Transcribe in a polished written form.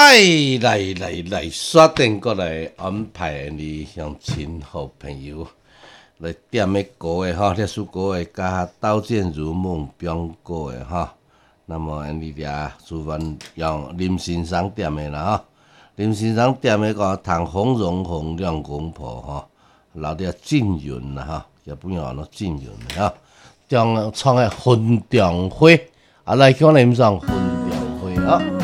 来，刷电过来安排你乡亲好朋友来点的歌的哈，历史歌的加刀剑如梦中歌的哈。那么你俩主办用林先生点的啦哈，林先生点的个唐红荣红亮公婆哈，老爹浸润啦哈，日本话喏浸润哈，中创的分中花，来讲林上分中花啊。